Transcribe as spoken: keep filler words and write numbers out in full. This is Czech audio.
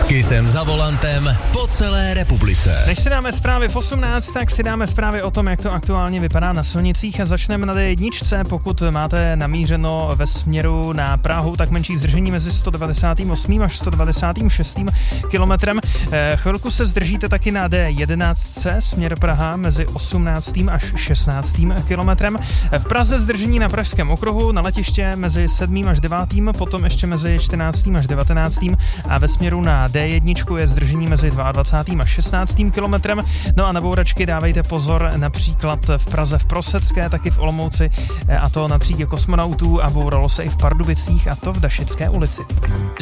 S Kissem za volantem po celé republice. Než si dáme zprávy v osmnáct, tak si dáme zprávy o tom, jak to aktuálně vypadá na silnicích a začneme na dé jedna. Pokud máte namířeno ve směru na Prahu, tak menší zdržení mezi sto devadesát osm až sto devadesát šest kilometrem. Chvilku se zdržíte taky na dé jedenáct směr Praha mezi osmnáctým až šestnáctým kilometrem. V Praze zdržení na Pražském okruhu, na letiště mezi sedmým až devátým, potom ještě mezi čtrnáctým až devatenáctým a ve směru na dé jedna je zdržení mezi dvacátým druhým a šestnáctým kilometrem. No a na bouračky dávejte pozor například v Praze v Prosecké, taky v Olomouci, a to na třídě Kosmonautů, a bouralo se i v Pardubicích, a to v Dašické ulici.